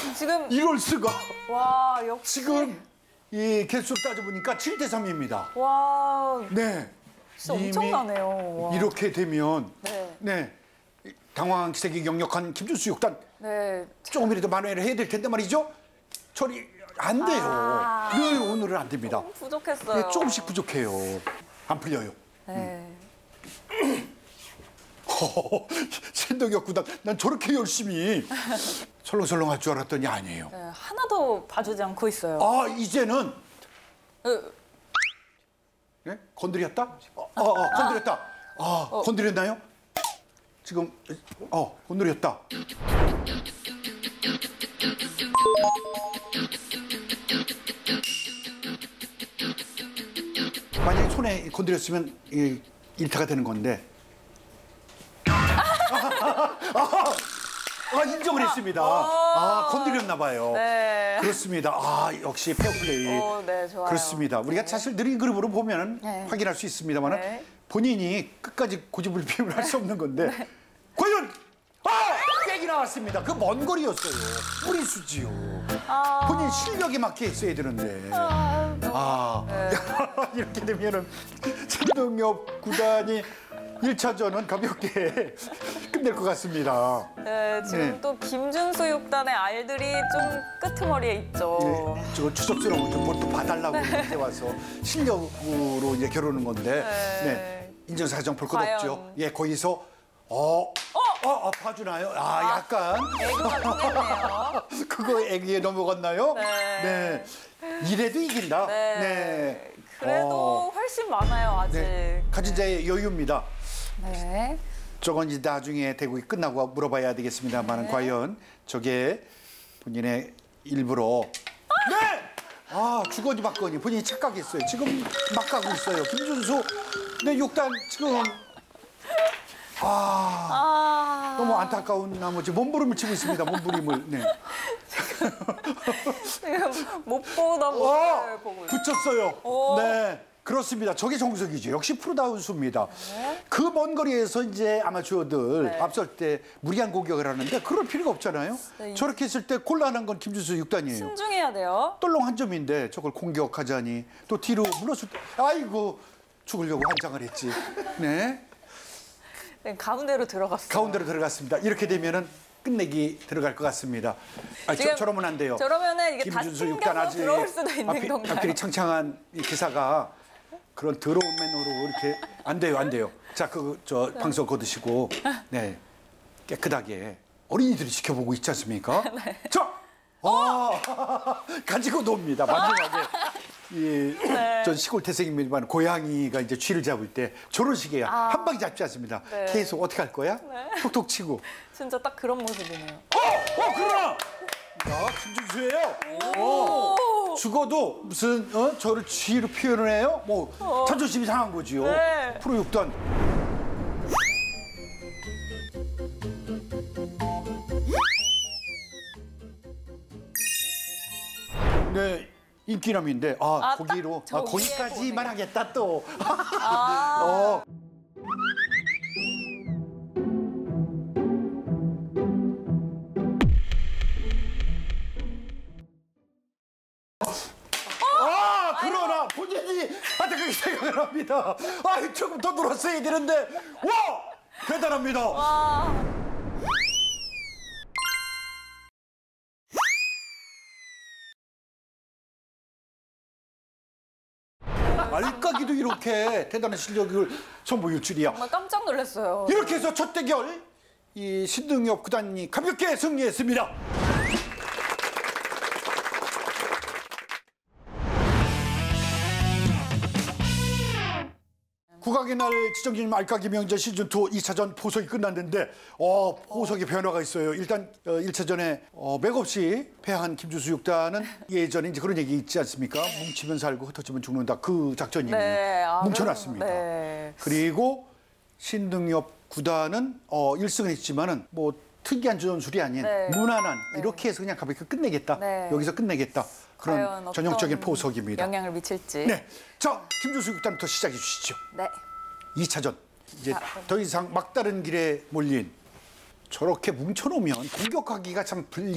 지금 이럴 수가. 와 역시 지금 이 개수 따져보니까 7대 3입니다. 와 네. 진짜 이미 엄청나네요. 와. 이렇게 되면 네. 네. 당황색이 역력한 김준수 6단 네. 조금이라도 만회를 해야 될 텐데 말이죠. 저리 안 돼요. 늘 오늘은 안 됩니다. 부족했어요. 네, 조금씩 부족해요. 안 풀려요. 네. 신동엽 구단 난 저렇게 열심히 설렁설렁할 줄 알았더니 아니에요. 네, 하나도 봐주지 않고 있어요. 아 이제는 그, 네? 건드렸다? 건드렸다. 건드렸나요? 지금 건드렸다. 만약에 손에 건드렸으면 일타가 되는 건데. 인정을 했습니다. 건드렸나 봐요. 네. 그렇습니다. 역시 페어플레이. 네, 좋아요. 그렇습니다. 우리가 사실 느린 그림으로 보면 네. 확인할 수 있습니다만 네. 본인이 끝까지 고집을 피우면 할 수 없는 건데 과연 빽이 나왔습니다. 그 먼 거리였어요. 무리수지요. 본인 실력에 맞게 했어야 되는데. 이렇게 되면은 신동엽 구단이 1차전은 가볍게 끝낼 것 같습니다. 네, 지금 네. 또 김준수 6단의 알들이 좀 끄트머리에 있죠. 네, 저거 추석스러운 것도 봐달라고 이렇게 와서 실력으로 이제 겨루는 건데 네. 인정사정 볼 것 과연. 없죠. 예, 거기서 봐주나요? 약간 애교가 통했네요. 그거 애기에 넘어갔나요? 네. 이래도 이긴다. 네. 그래도 훨씬 많아요, 아직. 네. 가진 자의 여유입니다. 네. 저건 이제 나중에 대국이 끝나고 물어봐야 되겠습니다만 네. 과연 저게 본인의 일부러 네! 주거니 받거니 본인이 착각했어요. 지금 막 가고 있어요. 김준수 네 6단 지금 너무 안타까운 나머지 몸부림을 치고 있습니다. 몸부림을. 네. 지금 못 보던 모습을 보고 있어요. 붙였어요. 네. 그렇습니다. 저게 정석이죠. 역시 프로다운 수입니다. 그 먼 거리에서 이제 아마추어들 앞설 때 무리한 공격을 하는데 그럴 필요가 없잖아요. 네. 저렇게 했을 때 곤란한 건 김준수 6단이에요. 신중해야 돼요. 떨렁 한 점인데 저걸 공격하자니 또 뒤로 물러설 때 아이고 죽으려고 환장을 했지. 네. 네, 가운데로 들어갔어요. 가운데로 들어갔습니다. 이렇게 되면은 끝내기 들어갈 것 같습니다. 지금 저러면 안 돼요. 저러면은 이게 다 김준수 6단 튕겨서 아직 들어올 수도 있는 건가요? 앞길이 창창한 이 기사가 그런 더러운 맨으로 이렇게 안 돼요, 안 돼요. 자, 방송 거두시고 네 깨끗하게 어린이들이 지켜보고 있지 않습니까? 자, 가지고 놉니다. 마지막에 전 시골 태생입니다만 고양이가 이제 쥐를 잡을 때 저런 식이에요. 한 방에 잡지 않습니다. 네. 계속 어떻게 할 거야? 톡톡 치고. 진짜 딱 그런 모습이네요. 그러나! 야, 김준수예요. 죽어도 무슨 저를 쥐로 표현을 해요? 뭐 자존심이 상한 거지요. 네. 프로 6단. 네. 인기남인데 거기로 저 위에 거기까지만 보네요. 하겠다 또. 그러나 본인이 안타깝게 생각을 합니다. 조금 더 놀았어야 되는데 와 대단합니다. 알까기도 이렇게 대단한 실력을 선보일 줄이야. 정말 깜짝 놀랐어요. 이렇게 해서 첫 대결 이 신동엽 구단이 가볍게 승리했습니다. 국악의 날 지정기념 알까기 명절 시즌2 2차전 포석이 끝났는데 포석의 변화가 있어요. 일단 1차전에 맥없이 패한 김준수 6단은 예전에 이제 그런 얘기 있지 않습니까? 뭉치면 살고 흩어지면 죽는다. 그 작전이네요. 네, 뭉쳐놨습니다. 네. 그리고 신동엽 9단은 1승을 했지만은 뭐 특이한 전술이 아닌 네. 무난한 이렇게 해서 그냥 가볍게 끝내겠다. 네. 여기서 끝내겠다. 과연 그런 어떤 전형적인 포석입니다. 영향을 미칠지. 네. 자, 김준수 6단부터 시작해 주시죠. 네. 2차전. 이제 더 이상 막다른 길에 몰린 저렇게 뭉쳐놓으면 공격하기가 참